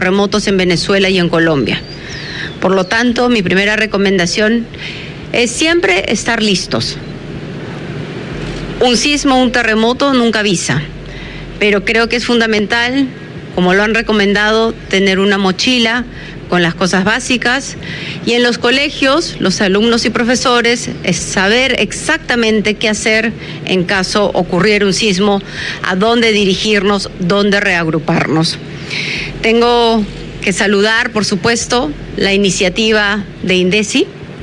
terremotos en Venezuela y en Colombia. Por lo tanto, mi primera recomendación es siempre estar listos. Un sismo, un terremoto nunca avisa, pero creo que es fundamental, como lo han recomendado, tener una mochila con las cosas básicas, y en los colegios, los alumnos y profesores, es saber exactamente qué hacer en caso ocurriera un sismo, a dónde dirigirnos, dónde reagruparnos. Tengo que saludar, por supuesto, la iniciativa de INDECI,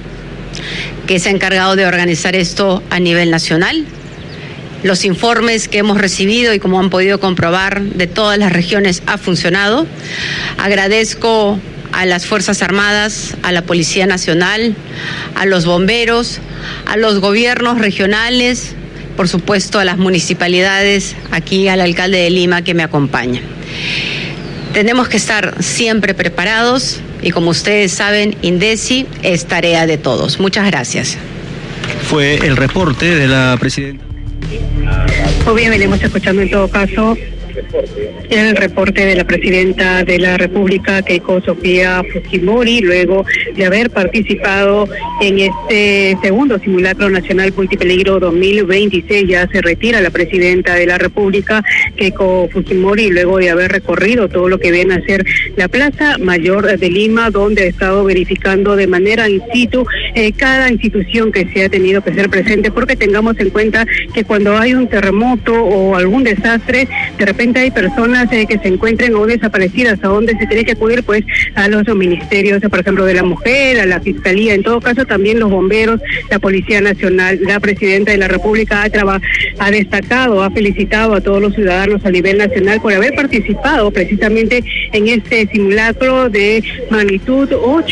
que se ha encargado de organizar esto a nivel nacional. Los informes que hemos recibido y como han podido comprobar de todas las regiones ha funcionado. Agradezco a las Fuerzas Armadas, a la Policía Nacional, a los bomberos, a los gobiernos regionales, por supuesto a las municipalidades, aquí al alcalde de Lima que me acompaña. Tenemos que estar siempre preparados y como ustedes saben, INDECI es tarea de todos. Muchas gracias. Fue el reporte de la presidenta. Muy bien, venimos escuchando en todo caso el reporte de la presidenta de la República, Keiko Sofía Fujimori, luego de haber participado en este segundo simulacro nacional multipeligro 2026. Ya se retira la presidenta de la República, Keiko Fujimori, luego de haber recorrido todo lo que viene a ser la Plaza Mayor de Lima, donde ha estado verificando de manera in situ cada institución que se ha tenido que ser presente, porque tengamos en cuenta que cuando hay un terremoto o algún desastre, de repente hay personas que se encuentren o desaparecidas, a donde se tiene que acudir pues a los ministerios, por ejemplo, de la mujer, a la fiscalía, en todo caso también los bomberos, la Policía Nacional. La presidenta de la República ha destacado, ha felicitado a todos los ciudadanos a nivel nacional por haber participado precisamente en este simulacro de magnitud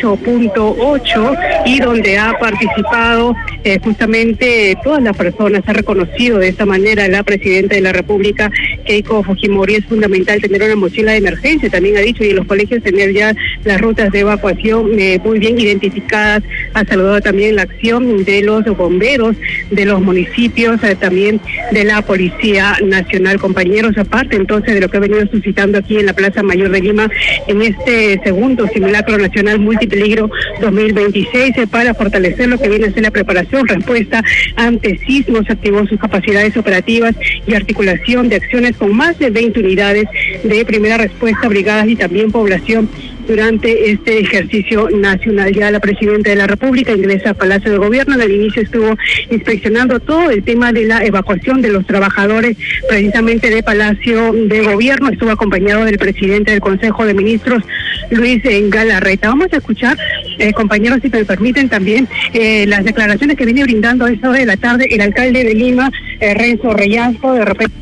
8.8 y donde ha participado justamente todas las personas. Ha reconocido de esta manera la presidenta de la República, Keiko Fujimori. Es fundamental tener una mochila de emergencia, también ha dicho, y en los colegios tener ya las rutas de evacuación muy bien identificadas. Ha saludado también la acción de los bomberos de los municipios, también de la Policía Nacional. Compañeros, aparte entonces de lo que ha venido suscitando aquí en la Plaza Mayor de Lima en este segundo simulacro nacional multipeligro 2026, para fortalecer lo que viene a ser la preparación, respuesta ante sismos, activó sus capacidades operativas y articulación de acciones con más de 20 unidades de primera respuesta, brigadas y también población durante este ejercicio nacional. Ya la presidenta de la República ingresa a Palacio de Gobierno. Al inicio estuvo inspeccionando todo el tema de la evacuación de los trabajadores precisamente de Palacio de Gobierno. Estuvo acompañado del presidente del Consejo de Ministros, Luis Galarreta. Vamos a escuchar, compañeros, si me permiten también, las declaraciones que viene brindando a esta hora de la tarde el alcalde de Lima, Renzo Reyazco, de repente,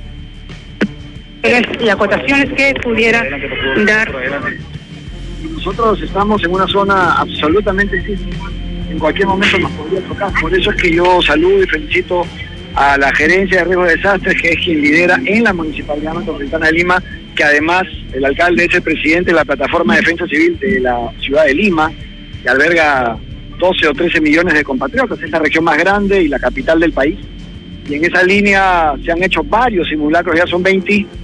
y acotaciones que pudiera dar. Nosotros estamos en una zona absolutamente sísmica, en cualquier momento nos podría tocar. Por eso es que yo saludo y felicito a la Gerencia de Riesgo de Desastres, que es quien lidera en la Municipalidad Metropolitana de Lima, que además el alcalde es el presidente de la Plataforma de Defensa Civil de la ciudad de Lima, que alberga 12 o 13 millones de compatriotas. Es la región más grande y la capital del país. Y en esa línea se han hecho varios simulacros, ya son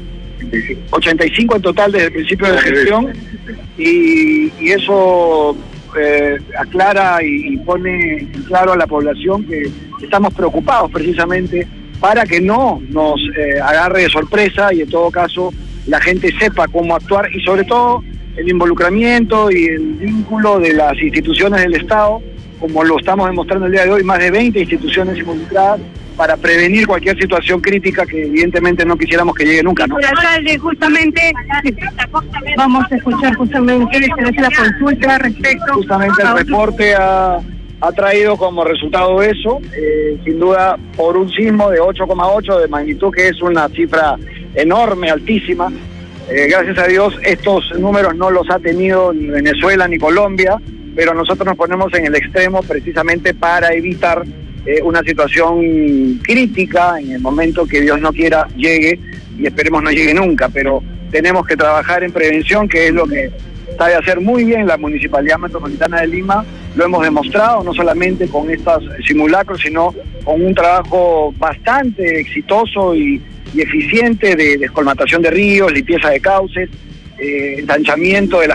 85 en total desde el principio de gestión, y eso aclara y pone en claro a la población que estamos preocupados precisamente para que no nos agarre de sorpresa y en todo caso la gente sepa cómo actuar, y sobre todo el involucramiento y el vínculo de las instituciones del Estado, como lo estamos demostrando el día de hoy, más de 20 instituciones involucradas para prevenir cualquier situación crítica que evidentemente no quisiéramos que llegue nunca, ¿no? Alcalde, justamente vamos a escuchar justamente la consulta respecto. Justamente el reporte ha traído como resultado eso, sin duda por un sismo de 8,8 de magnitud, que es una cifra enorme, altísima. Gracias a Dios estos números no los ha tenido ni Venezuela ni Colombia, pero nosotros nos ponemos en el extremo precisamente para evitar una situación crítica en el momento que Dios no quiera llegue, y esperemos no llegue nunca, pero tenemos que trabajar en prevención, que es lo que sabe hacer muy bien la Municipalidad Metropolitana de Lima. Lo hemos demostrado no solamente con estos simulacros, sino con un trabajo bastante exitoso y eficiente de descolmatación de ríos, limpieza de cauces, ensanchamiento de las